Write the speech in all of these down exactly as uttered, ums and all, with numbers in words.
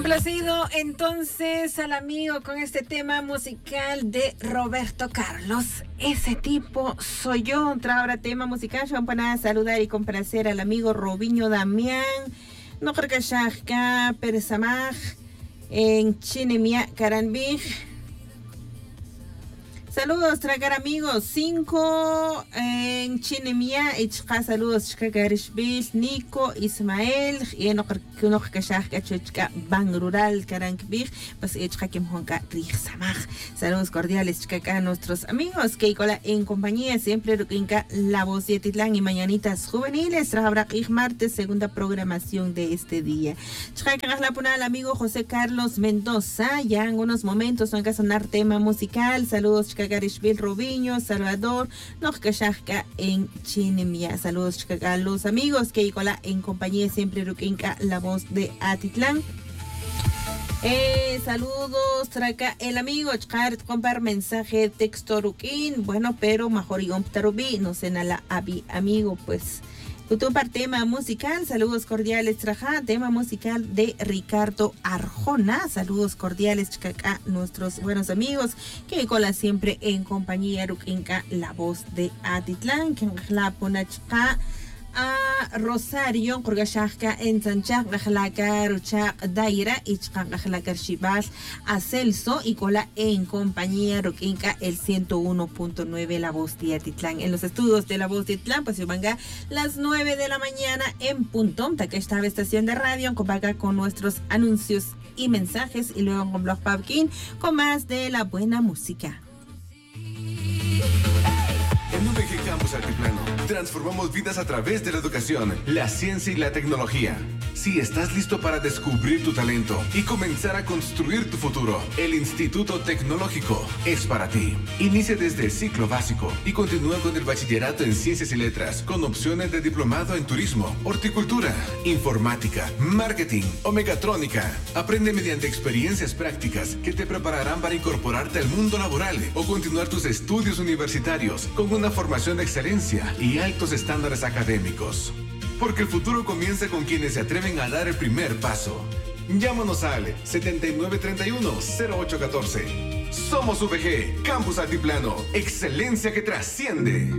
Complacido entonces al amigo con este tema musical de Roberto Carlos. Ese tipo soy yo. Otra hora tema musical. Yo para saludar y complacer al amigo Robiño Damián. No creo que Shahka Persamaj en Chinemia Caranbij. Saludos, tragar amigos. Cinco en Chinemia. Ichka saludos. Chika Garishbish, Nico, Ismael. Y en uno que Shahka Chuchka Bang Rural Caranbij. Pues Ichka Kim Honka Rixamaj. Saludos cordiales, Chika, a nuestros amigos que en compañía siempre Rukinka La Voz de Titlán y Mañanitas Juveniles. Trahabra martes, segunda programación de este día. Chika la puna al amigo José Carlos Mendoza. Ya en unos momentos van a sonar tema musical. Saludos, Chika Garishville, Robiño, Salvador, Nojkashaka en Chinemia. Saludos, Chika, a los amigos que en compañía siempre Rukinka La Voz de Atitlán. Eh, saludos, traca el amigo Chkar, compar mensaje texto Rukin. Bueno, pero mejor y Tarubi, no sé nada, abi, amigo, pues. Par tema musical, saludos cordiales, traja, tema musical de Ricardo Arjona. Saludos cordiales, Chcaca, nuestros buenos amigos que cola siempre en compañía Rukinka La Voz de Atitlán, que la pona chca a Rosario, Kurgashaka en Sanchak, Gajlaka, Ruchak, Daira, y Chkangajlaka Shibas, a Celso y cola en compañía Rukinka el ciento uno punto nueve La Voz de Atitlán. En los estudios de La Voz de Atitlán, pues se van a las nueve de la mañana en punto. Que estaba estación de radio, compaga con nuestros anuncios y mensajes, y luego con Blog Pavkin con más de la buena música. En U V G Campus Altiplano, transformamos vidas a través de la educación, la ciencia y la tecnología. Si estás listo para descubrir tu talento y comenzar a construir tu futuro, el Instituto Tecnológico es para ti. Inicia desde el ciclo básico y continúa con el bachillerato en Ciencias y Letras, con opciones de diplomado en Turismo, Horticultura, Informática, Marketing o Mecatrónica. Aprende mediante experiencias prácticas que te prepararán para incorporarte al mundo laboral o continuar tus estudios universitarios con una formación de excelencia y altos estándares académicos. Porque el futuro comienza con quienes se atreven a dar el primer paso. Llámanos al setenta y nueve treinta y uno cero ocho catorce. Somos U V G, Campus Altiplano, excelencia que trasciende.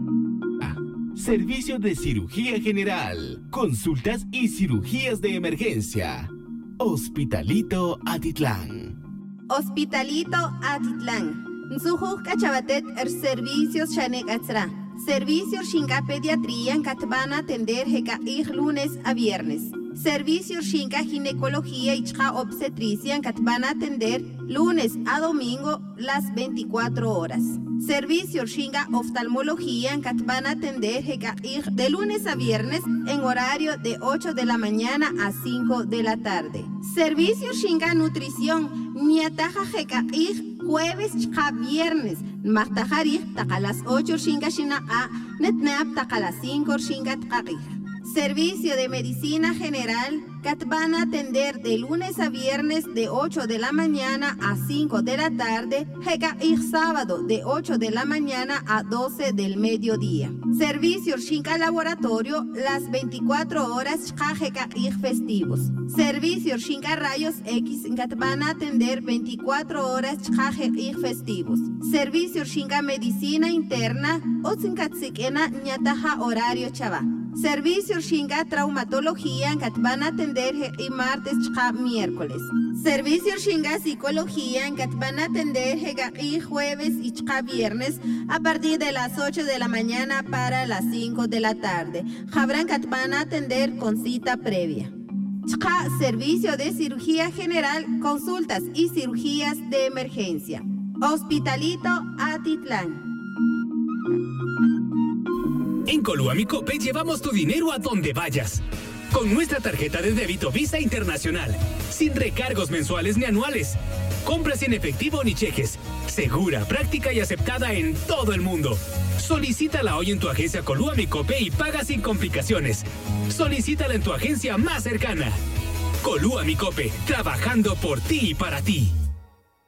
Servicio de cirugía general, consultas y cirugías de emergencia. Hospitalito Atitlán. Hospitalito Atitlán. Nsujuk Cachabatet er servicios Shanek Atzra. Servicios Shinka Pediatría que van a atender ir lunes a viernes. Servicios Shinka Ginecología y Obstetricia que van a atender lunes a domingo las veinticuatro horas. Servicios Shinka Oftalmología que van a atender ir de lunes a viernes en horario de ocho de la mañana a cinco de la tarde. Servicios Shinka Nutrición Niataja ir jueves a viernes. Martajarij taca las ocho shinga shina a netnap taca las cinco shinga taqij. Servicio de Medicina General que van a atender de lunes a viernes de ocho de la mañana a cinco de la tarde, heka y sábado de ocho de la mañana a doce del mediodía. Servicio Shinka Laboratorio las veinticuatro horas heka y festivos. Servicio Shinka Rayos X que van a atender veinticuatro horas heka y festivos. Servicio Shinka Medicina Interna o Zinkatzikena Nyataja horario chava. Servicio Shinka Traumatología que van a atender y martes y miércoles. Servicio Shinka Psicología que van a atender y jueves y viernes a partir de las ocho de la mañana para las cinco de la tarde. Habrán que van a atender con cita previa. Servicio de Cirugía General, consultas y cirugías de emergencia. Hospitalito Atitlán. En Coluamicope llevamos tu dinero a donde vayas. Con nuestra tarjeta de débito Visa Internacional. Sin recargos mensuales ni anuales. Compras sin efectivo ni cheques. Segura, práctica y aceptada en todo el mundo. Solicítala hoy en tu agencia Coluamicope y paga sin complicaciones. Solicítala en tu agencia más cercana. Coluamicope, trabajando por ti y para ti.